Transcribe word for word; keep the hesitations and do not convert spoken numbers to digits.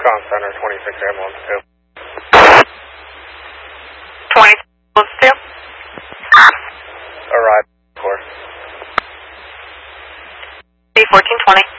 Recon Center, twenty-six ambulance two. twenty-six ambulance two. Arrive, of course. B fourteen twenty.